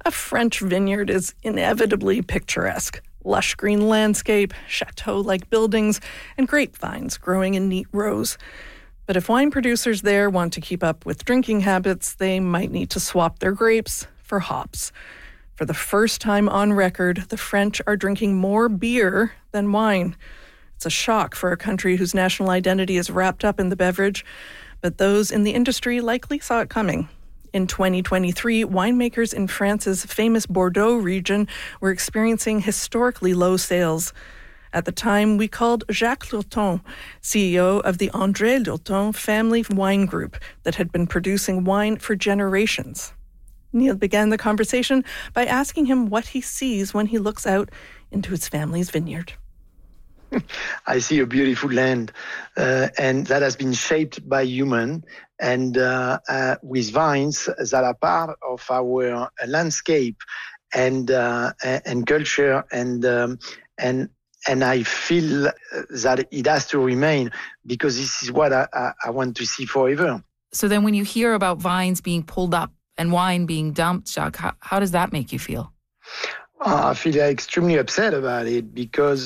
A French vineyard is inevitably picturesque. Lush green landscape, chateau-like buildings, and grapevines growing in neat rows. But if wine producers there want to keep up with drinking habits, they might need to swap their grapes for hops. For the first time on record, the French are drinking more beer than wine. It's a shock for a country whose national identity is wrapped up in the beverage, but those in the industry likely saw it coming. In 2023, winemakers in France's famous Bordeaux region were experiencing historically low sales. At the time, we called Jacques Lurton, CEO of the André Lurton family wine group that had been producing wine for generations. Neil began the conversation by asking him what he sees when he looks out into his family's vineyard. I see a beautiful land, and that has been shaped by human, and with vines that are part of our landscape and culture, and I feel that it has to remain, because this is what I want to see forever. So then when you hear about vines being pulled up and wine being dumped, Jacques, how does that make you feel? I feel extremely upset about it, because,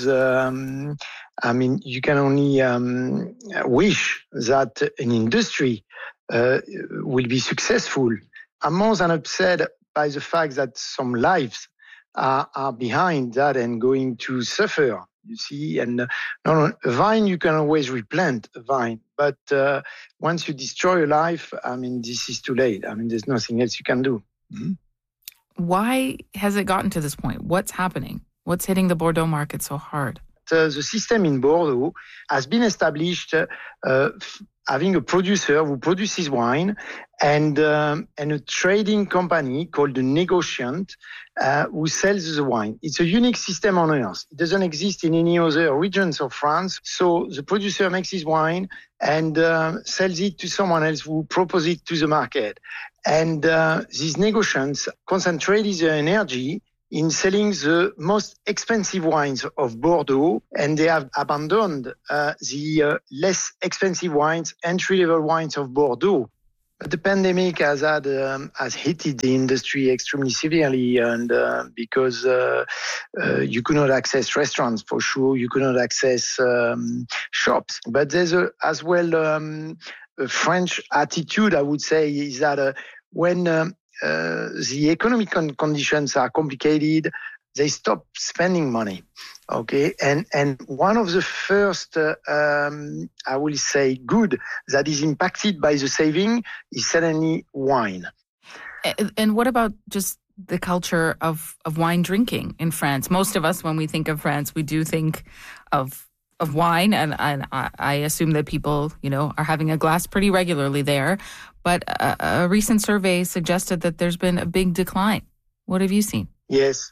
you can only wish that an industry will be successful. I'm more than upset by the fact that some lives are behind that and going to suffer, you see. And a vine, you can always replant a vine. But once you destroy a life, this is too late. There's nothing else you can do. Mm-hmm. Why has it gotten to this point? What's happening? What's hitting the Bordeaux market so hard? The system in Bordeaux has been established having a producer who produces wine and a trading company called the Negociant who sells the wine. It's a unique system on earth. It doesn't exist in any other regions of France. So the producer makes his wine and sells it to someone else who proposes it to the market. And these Negociants concentrate their energy in selling the most expensive wines of Bordeaux, and they have abandoned the less expensive wines, entry-level wines of Bordeaux. But the pandemic has hit the industry extremely severely, and because you could not access restaurants for sure, you could not access shops. But there's as well a French attitude, I would say, is that when the economic conditions are complicated, they stop spending money. Okay, and one of the first, I will say, good that is impacted by the saving is certainly wine. And what about just the culture of wine drinking in France? Most of us, when we think of France, we do think of wine, and I assume that people, are having a glass pretty regularly there. But a recent survey suggested that there's been a big decline. What have you seen? Yes,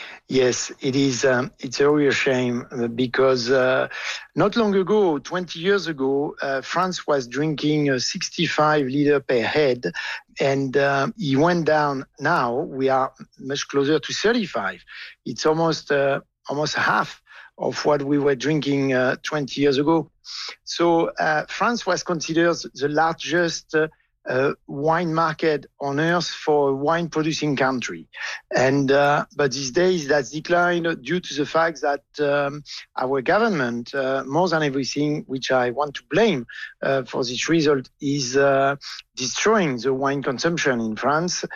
it is. It's a real shame, because not long ago, 20 years ago, France was drinking 65 liters per head, and it went down. Now we are much closer to 35. It's almost half of what we were drinking 20 years ago. So France was considered the largest wine market on earth for a wine-producing country. And but these days that's declined due to the fact that our government, more than everything, which I want to blame for this result, is destroying the wine consumption in France,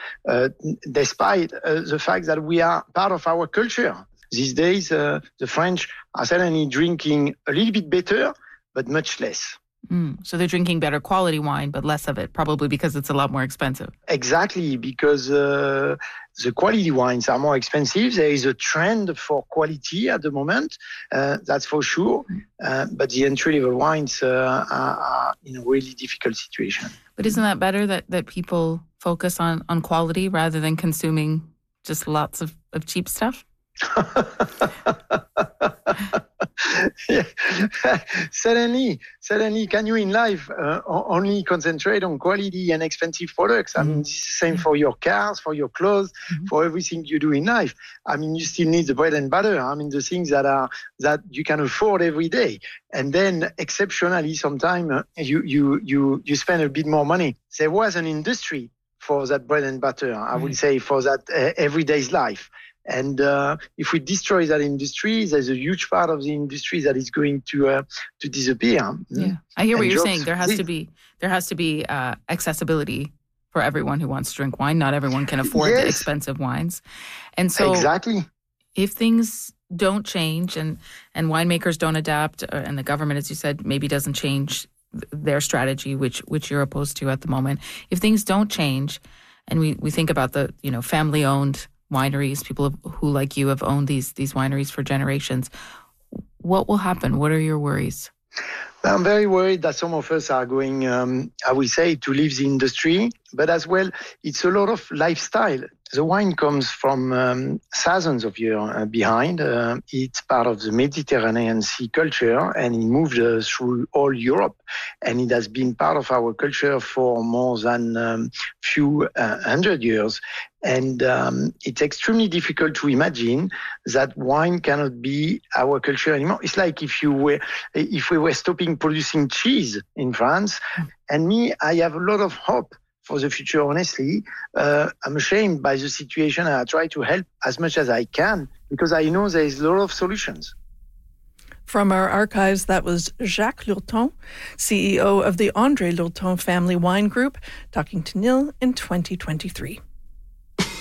despite the fact that we are part of our culture. These days, the French are certainly drinking a little bit better, but much less. So they're drinking better quality wine, but less of it, probably because it's a lot more expensive. Exactly, because the quality wines are more expensive. There is a trend for quality at the moment, that's for sure. But the entry-level wines are in a really difficult situation. But isn't that better that people focus on quality rather than consuming just lots of cheap stuff? Yeah. Certainly. Can you in life only concentrate on quality and expensive products? It's the same for your cars, for your clothes, for everything you do in life. You still need the bread and butter. The things that you can afford every day. And then exceptionally, sometimes you spend a bit more money. There was an industry for that bread and butter. I would say for that everyday's life. And if we destroy that industry, there's a huge part of the industry that is going to disappear. Yeah, I hear what you're saying. There has to be accessibility for everyone who wants to drink wine. Not everyone can afford the expensive wines, and so exactly. If things don't change and winemakers don't adapt, and the government, as you said, maybe doesn't change their strategy, which you're opposed to at the moment. If things don't change, and we think about the family-owned wineries, people who like you have owned these wineries for generations, what will happen? What are your worries? I'm very worried that some of us are going, I will say, to leave the industry, but as well, it's a lot of lifestyle. The wine comes from thousands of years behind. It's part of the Mediterranean Sea culture, and it moved through all Europe. And it has been part of our culture for more than few hundred years. And it's extremely difficult to imagine that wine cannot be our culture anymore. It's like if we were stopping producing cheese in France. And me, I have a lot of hope for the future, honestly. I'm ashamed by the situation, and I try to help as much as I can because I know there is a lot of solutions. From our archives, that was Jacques Lurton, CEO of the André Lurton Family Wine Group, talking to Nil in 2023.